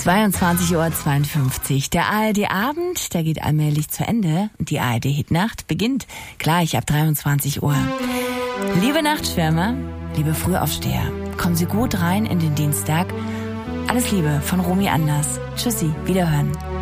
22:52 Uhr. Der ARD-Abend, der geht allmählich zu Ende. Und die ARD-Hitnacht beginnt gleich ab 23 Uhr. Liebe Nachtschwärmer, liebe Frühaufsteher, kommen Sie gut rein in den Dienstag. Alles Liebe von Romy Anders. Tschüssi, wiederhören.